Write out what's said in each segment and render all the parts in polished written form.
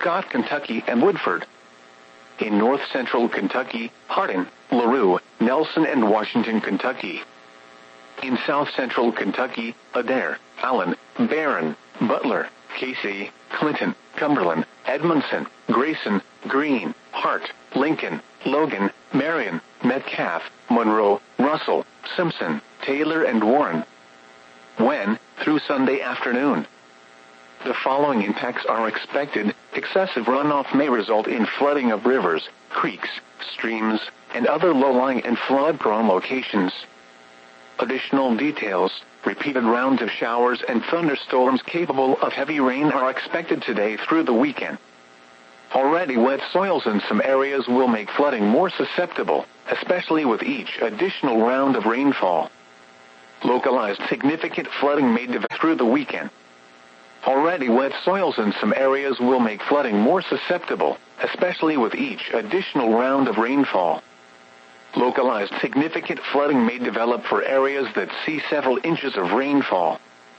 Scott, Kentucky, and Woodford. In north-central Kentucky, Hardin, LaRue, Nelson, and Washington, Kentucky. In south-central Kentucky, Adair, Allen, Barron, Butler, Casey, Clinton, Cumberland, Edmondson, Grayson, Greene, Hart, Lincoln, Logan, Marion, Metcalf, Monroe, Russell, Simpson, Taylor, and Warren. When, through Sunday afternoon. The following impacts are expected. Excessive runoff may result in flooding of rivers, creeks, streams, and other low-lying and flood-prone locations. Additional details: repeated rounds of showers and thunderstorms capable of heavy rain are expected today through the weekend. Already wet soils in some areas will make flooding more susceptible, especially with each additional round of rainfall. Localized significant flooding may develop through the weekend. Already wet soils in some areas will make flooding more susceptible, especially with each additional round of rainfall. Localized significant flooding may develop for areas that see several inches of rainfall.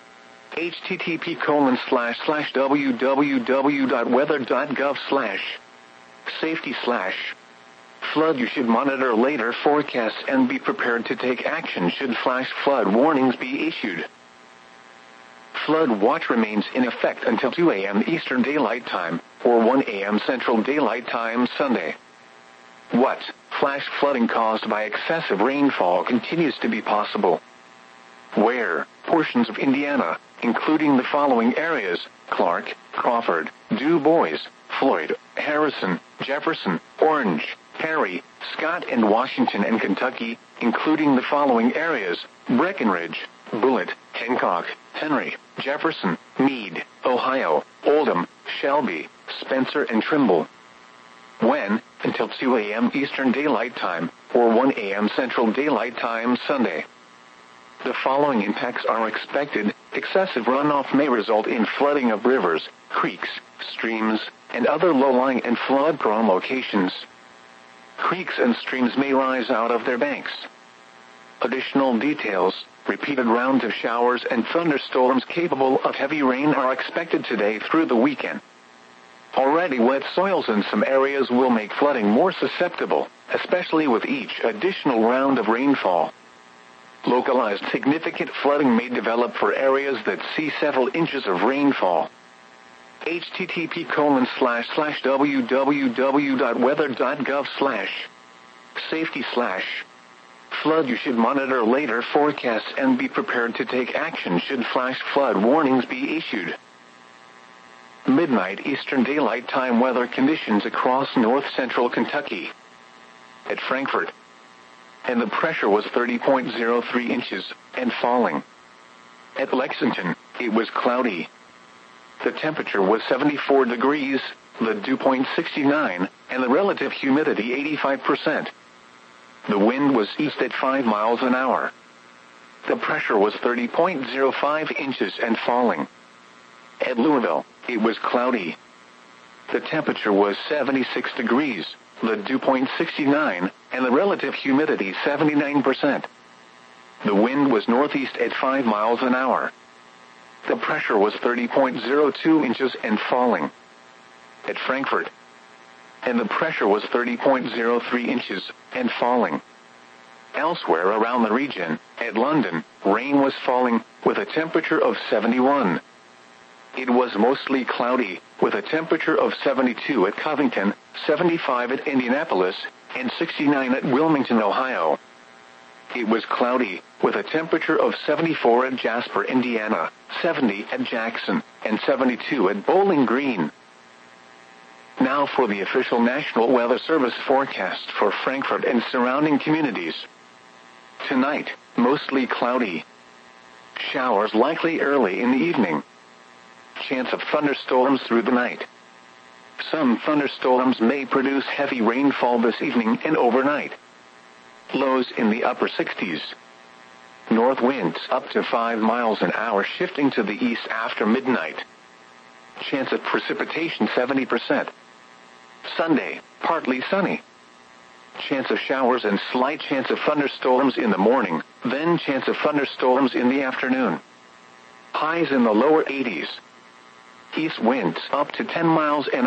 http://www.weather.gov/safety/flood. You should monitor later forecasts and be prepared to take action should flash flood warnings be issued. Flood watch remains in effect until 2 a.m. Eastern Daylight Time, or 1 a.m. Central Daylight Time Sunday. What? Flash flooding caused by excessive rainfall continues to be possible. Where? Portions of Indiana, including the following areas: Clark, Crawford, Du Bois, Floyd, Harrison, Jefferson, Orange, Perry, Scott, and Washington, and Kentucky, including the following areas: Breckenridge, Bullitt, Hancock, Henry, Jefferson, Meade, Ohio, Oldham, Shelby, Spencer, and Trimble. When? Until 2 a.m. Eastern Daylight Time, or 1 a.m. Central Daylight Time Sunday. The following impacts are expected. Excessive runoff may result in flooding of rivers, creeks, streams, and other low-lying and flood-prone locations. Creeks and streams may rise out of their banks. Additional details: repeated rounds of showers and thunderstorms capable of heavy rain are expected today through the weekend. Already wet soils in some areas will make flooding more susceptible, especially with each additional round of rainfall. Localized significant flooding may develop for areas that see several inches of rainfall. http://weather.gov/safety/flood. You should monitor later forecasts and be prepared to take action should flash flood warnings be issued. Midnight Eastern Daylight Time weather conditions across north-central Kentucky. At Frankfort, and the pressure was 30.03 inches, and falling. At Lexington, it was cloudy. The temperature was 74 degrees, the dew point 69, and the relative humidity 85%. The wind was east at 5 miles an hour. The pressure was 30.05 inches and falling. At Louisville, it was cloudy. The temperature was 76 degrees, the dew point 69, and the relative humidity 79%. The wind was northeast at 5 miles an hour. The pressure was 30.02 inches and falling. At Frankfort, and the pressure was 30.03 inches and falling. Elsewhere around the region, at London, rain was falling, with a temperature of 71. It was mostly cloudy, with a temperature of 72 at Covington, 75 at Indianapolis, and 69 at Wilmington, Ohio. It was cloudy, with a temperature of 74 at Jasper, Indiana, 70 at Jackson, and 72 at Bowling Green. Now for the official National Weather Service forecast for Frankfort and surrounding communities. Tonight, mostly cloudy. Showers likely early in the evening. Chance of thunderstorms through the night. Some thunderstorms may produce heavy rainfall this evening and overnight. Lows in the upper 60s. North winds up to 5 miles an hour shifting to the east after midnight. Chance of precipitation 70%. Sunday, partly sunny. Chance of showers and slight chance of thunderstorms in the morning, then chance of thunderstorms in the afternoon. Highs in the lower 80s. East winds up to 10 miles an hour.